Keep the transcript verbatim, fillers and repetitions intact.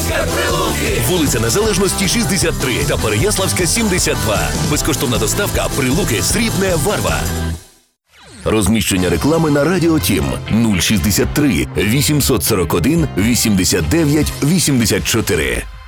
Переяславська, Прилуки! Вулиця Незалежності, шістдесят три та Переяславська, сімдесят два. Безкоштовна доставка, Прилуки, Срібне, Варва. Розміщення реклами на Радіо Тім нуль шістдесят три вісімсот сорок один вісімдесят дев'ять вісімдесят чотири.